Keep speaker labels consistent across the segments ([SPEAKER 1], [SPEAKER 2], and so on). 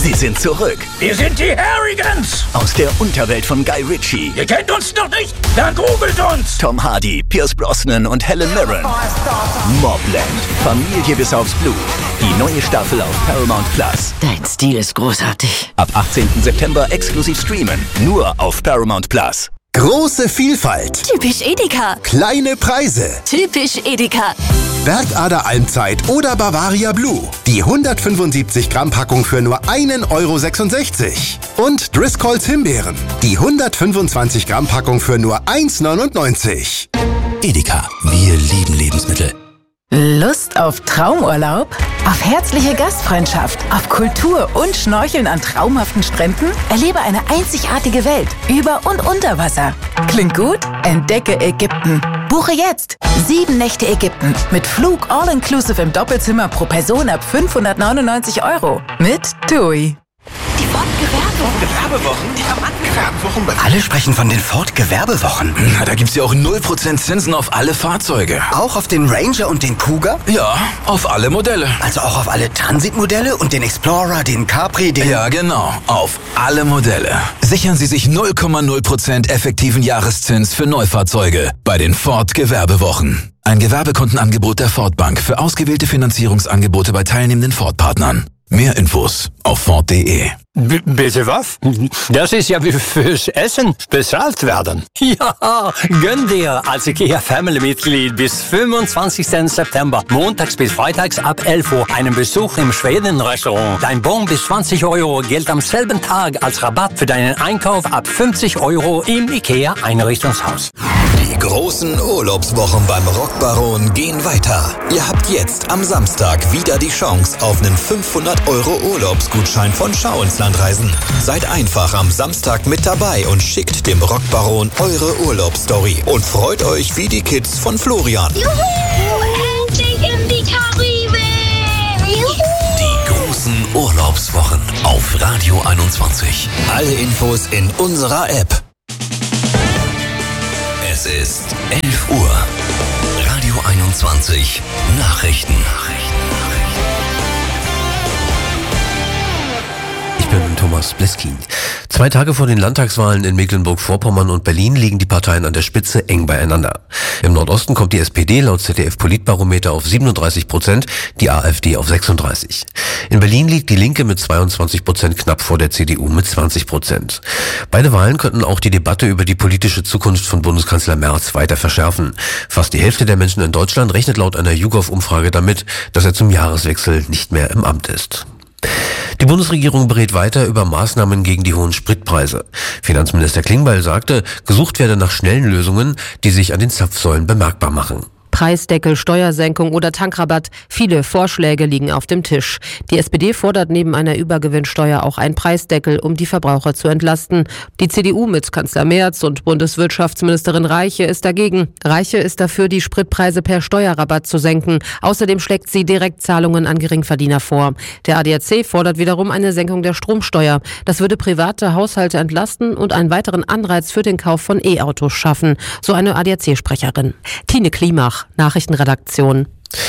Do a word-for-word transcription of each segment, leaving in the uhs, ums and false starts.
[SPEAKER 1] Sie sind zurück.
[SPEAKER 2] Wir sind die Harrigans.
[SPEAKER 1] Aus der Unterwelt von Guy Ritchie.
[SPEAKER 2] Ihr kennt uns noch nicht? Dann googelt uns.
[SPEAKER 1] Tom Hardy, Pierce Brosnan und Helen Mirren. Mobland. Familie bis aufs Blut. Die neue Staffel auf Paramount Plus.
[SPEAKER 3] Dein Stil ist großartig.
[SPEAKER 1] Ab achtzehnten September exklusiv streamen. Nur auf Paramount Plus.
[SPEAKER 4] Große Vielfalt.
[SPEAKER 3] Typisch Edeka.
[SPEAKER 4] Kleine Preise.
[SPEAKER 3] Typisch Edeka.
[SPEAKER 4] Bergader Almzeit oder Bavaria Blue. Die hundertfünfundsiebzig Gramm Packung für nur einen Euro sechsundsechzig. Und Driscolls Himbeeren. Die hundertfünfundzwanzig Gramm Packung für nur eins neunundneunzig.
[SPEAKER 1] Edeka. Wir lieben Lebensmittel.
[SPEAKER 5] Lust auf Traumurlaub? Auf herzliche Gastfreundschaft? Auf Kultur und Schnorcheln an traumhaften Stränden? Erlebe eine einzigartige Welt über und unter Wasser. Klingt gut? Entdecke Ägypten. Buche jetzt sieben Nächte Ägypten mit Flug all-inclusive im Doppelzimmer pro Person ab fünfhundertneunundneunzig Euro mit TUI.
[SPEAKER 3] Die Ford-Gewerbewochen.
[SPEAKER 6] Gewerbewochen? Ja, Mann, Gewerbewochen.
[SPEAKER 7] Alle sprechen von den Ford-Gewerbewochen.
[SPEAKER 6] Na, da gibt's ja auch null Prozent Zinsen auf alle Fahrzeuge.
[SPEAKER 7] Auch auf den Ranger und den Kuga?
[SPEAKER 6] Ja, auf alle Modelle.
[SPEAKER 7] Also auch auf alle Transitmodelle und den Explorer, den Capri, den...
[SPEAKER 6] Ja, genau. Auf alle Modelle. Sichern Sie sich null Komma null Prozent effektiven Jahreszins für Neufahrzeuge bei den Ford-Gewerbewochen. Ein Gewerbekundenangebot der Ford Bank für ausgewählte Finanzierungsangebote bei teilnehmenden Ford-Partnern. Mehr Infos auf Ford punkt de.
[SPEAKER 8] B- bitte was? Das ist ja wie fürs Essen bezahlt werden. Ja, gönn dir als IKEA Family-Mitglied bis fünfundzwanzigsten September, montags bis freitags ab elf Uhr, einen Besuch im Schweden-Restaurant. Dein Bon bis zwanzig Euro gilt am selben Tag als Rabatt für deinen Einkauf ab fünfzig Euro im IKEA Einrichtungshaus.
[SPEAKER 9] Die großen Urlaubswochen beim Rockbaron gehen weiter. Ihr habt jetzt am Samstag wieder die Chance auf einen fünfhundert Euro Urlaubsgutschein von Schau ins Land reisen. Seid einfach am Samstag mit dabei und schickt dem Rockbaron eure Urlaubsstory und freut euch wie die Kids von Florian.
[SPEAKER 10] Juhu, endlich in die Karibik! Juhu.
[SPEAKER 9] Die großen Urlaubswochen auf Radio einundzwanzig. Alle Infos in unserer App. Es ist elf Uhr. Radio einundzwanzig. Nachrichten.
[SPEAKER 11] Ich bin Thomas Bleskin. Zwei Tage vor den Landtagswahlen in Mecklenburg-Vorpommern und Berlin liegen die Parteien an der Spitze eng beieinander. Im Nordosten kommt die S P D laut Z D F-Politbarometer auf siebenunddreißig Prozent, die AfD auf sechsunddreißig. In Berlin liegt die Linke mit zweiundzwanzig Prozent knapp vor der C D U mit zwanzig Prozent. Beide Wahlen könnten auch die Debatte über die politische Zukunft von Bundeskanzler Merz weiter verschärfen. Fast die Hälfte der Menschen in Deutschland rechnet laut einer YouGov-Umfrage damit, dass er zum Jahreswechsel nicht mehr im Amt ist. Die Bundesregierung berät weiter über Maßnahmen gegen die hohen Spritpreise. Finanzminister Klingbeil sagte, gesucht werde nach schnellen Lösungen, die sich an den Zapfsäulen bemerkbar machen.
[SPEAKER 12] Preisdeckel, Steuersenkung oder Tankrabatt. Viele Vorschläge liegen auf dem Tisch. Die S P D fordert neben einer Übergewinnsteuer auch einen Preisdeckel, um die Verbraucher zu entlasten. Die C D U mit Kanzler Merz und Bundeswirtschaftsministerin Reiche ist dagegen. Reiche ist dafür, die Spritpreise per Steuerrabatt zu senken. Außerdem schlägt sie Direktzahlungen an Geringverdiener vor. Der A D A C fordert wiederum eine Senkung der Stromsteuer. Das würde private Haushalte entlasten und einen weiteren Anreiz für den Kauf von E-Autos schaffen. So eine A D A C-Sprecherin. Tine Klimach, Nachrichtenredaktion.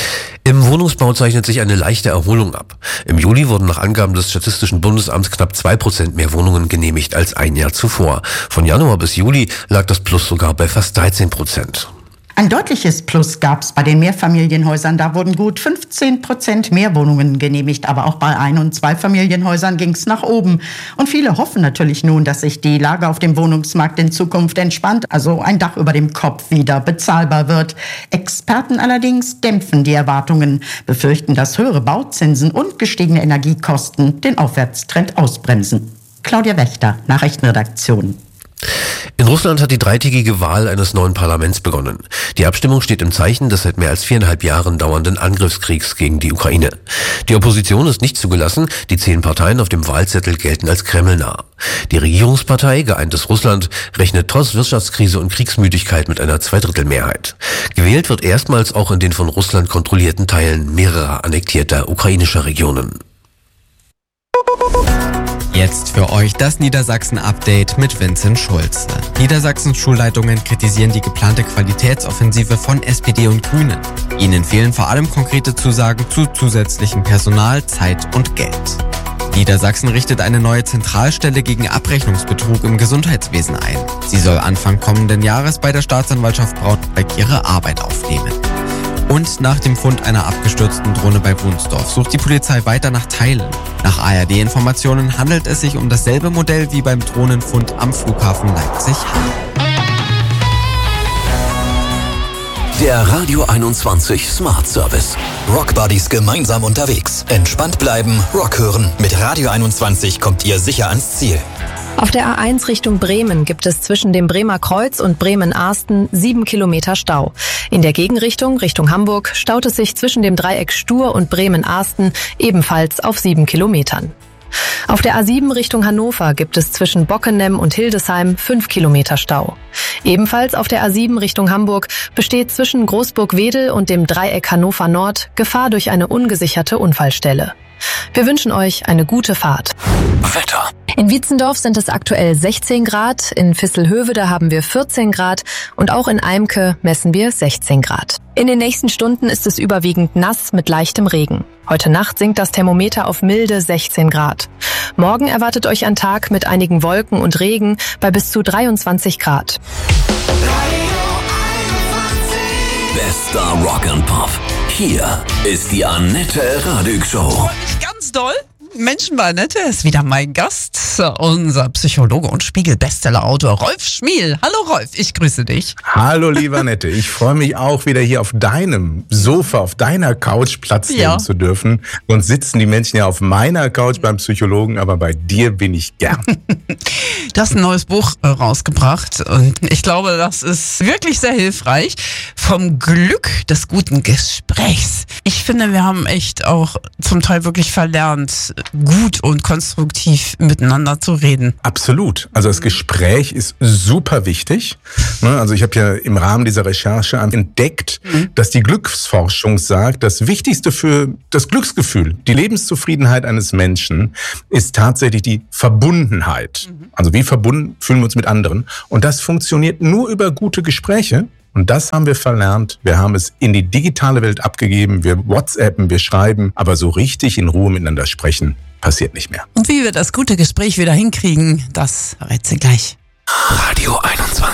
[SPEAKER 11] Im Wohnungsbau zeichnet sich eine leichte Erholung ab. Im Juli wurden nach Angaben des Statistischen Bundesamts knapp zwei Prozent mehr Wohnungen genehmigt als ein Jahr zuvor. Von Januar bis Juli lag das Plus sogar bei fast dreizehn Prozent.
[SPEAKER 13] Ein deutliches Plus gab es bei den Mehrfamilienhäusern. Da wurden gut fünfzehn Prozent mehr Wohnungen genehmigt. Aber auch bei Ein- und Zweifamilienhäusern ging es nach oben. Und viele hoffen natürlich nun, dass sich die Lage auf dem Wohnungsmarkt in Zukunft entspannt, also ein Dach über dem Kopf wieder bezahlbar wird. Experten allerdings dämpfen die Erwartungen, befürchten, dass höhere Bauzinsen und gestiegene Energiekosten den Aufwärtstrend ausbremsen. Claudia Wächter, Nachrichtenredaktion.
[SPEAKER 11] In Russland hat die dreitägige Wahl eines neuen Parlaments begonnen. Die Abstimmung steht im Zeichen des seit mehr als viereinhalb Jahren dauernden Angriffskriegs gegen die Ukraine. Die Opposition ist nicht zugelassen, die zehn Parteien auf dem Wahlzettel gelten als kremlnah. Die Regierungspartei Geeintes Russland rechnet trotz Wirtschaftskrise und Kriegsmüdigkeit mit einer Zweidrittelmehrheit. Gewählt wird erstmals auch in den von Russland kontrollierten Teilen mehrerer annektierter ukrainischer Regionen.
[SPEAKER 14] Jetzt für euch das Niedersachsen-Update mit Vincent Schulze. Niedersachsens Schulleitungen kritisieren die geplante Qualitätsoffensive von S P D und Grünen. Ihnen fehlen vor allem konkrete Zusagen zu zusätzlichem Personal, Zeit und Geld. Niedersachsen richtet eine neue Zentralstelle gegen Abrechnungsbetrug im Gesundheitswesen ein. Sie soll Anfang kommenden Jahres bei der Staatsanwaltschaft Braunschweig ihre Arbeit aufnehmen. Und nach dem Fund einer abgestürzten Drohne bei Wunsdorf sucht die Polizei weiter nach Teilen. Nach A R D-Informationen handelt es sich um dasselbe Modell wie beim Drohnenfund am Flughafen Leipzig-Hamm.
[SPEAKER 9] Der Radio einundzwanzig Smart Service. Rock Buddies gemeinsam unterwegs. Entspannt bleiben, Rock hören. Mit Radio einundzwanzig kommt ihr sicher ans Ziel.
[SPEAKER 15] Auf der A eins Richtung Bremen gibt es zwischen dem Bremer Kreuz und Bremen-Arsten sieben Kilometer Stau. In der Gegenrichtung, Richtung Hamburg, staut es sich zwischen dem Dreieck Stur und Bremen-Arsten ebenfalls auf sieben Kilometern. Auf der A sieben Richtung Hannover gibt es zwischen Bockenem und Hildesheim fünf Kilometer Stau. Ebenfalls auf der A sieben Richtung Hamburg besteht zwischen Großburg-Wedel und dem Dreieck Hannover Nord Gefahr durch eine ungesicherte Unfallstelle. Wir wünschen euch eine gute Fahrt.
[SPEAKER 9] Wetter.
[SPEAKER 15] In Wietzendorf sind es aktuell sechzehn Grad, in Visselhövede haben wir vierzehn Grad und auch in Eimke messen wir sechzehn Grad. In den nächsten Stunden ist es überwiegend nass mit leichtem Regen. Heute Nacht sinkt das Thermometer auf milde sechzehn Grad. Morgen erwartet euch ein Tag mit einigen Wolken und Regen bei bis zu dreiundzwanzig Grad.
[SPEAKER 9] Bester Rock and Pop. Hier ist die Annette Radig Show.
[SPEAKER 16] Ganz doll. Menschen bei Annette ist wieder mein Gast, unser Psychologe und Spiegel-Bestseller-Autor Rolf Schmiel. Hallo Rolf, ich grüße dich.
[SPEAKER 17] Hallo liebe Annette, ich freue mich auch wieder hier auf deinem Sofa, auf deiner Couch Platz nehmen ja. zu dürfen. Sonst sitzen die Menschen ja auf meiner Couch beim Psychologen, aber bei dir bin ich gern.
[SPEAKER 16] Du hast ein neues Buch äh, rausgebracht und ich glaube, das ist wirklich sehr hilfreich. Vom Glück des guten Gesprächs. Ich finde, wir haben echt auch zum Teil wirklich verlernt, gut und konstruktiv miteinander zu reden.
[SPEAKER 17] Absolut. Also das Gespräch ist super wichtig. Also ich habe ja im Rahmen dieser Recherche entdeckt, mhm. dass die Glücksforschung sagt, das Wichtigste für das Glücksgefühl, die Lebenszufriedenheit eines Menschen ist tatsächlich die Verbundenheit. Mhm. Also wie verbunden fühlen wir uns mit anderen. Und das funktioniert nur über gute Gespräche. Und das haben wir verlernt. Wir haben es in die digitale Welt abgegeben. Wir WhatsAppen, wir schreiben, aber so richtig in Ruhe miteinander sprechen passiert nicht mehr.
[SPEAKER 16] Und wie wir das gute Gespräch wieder hinkriegen, das verrät sie gleich.
[SPEAKER 9] Radio einundzwanzig.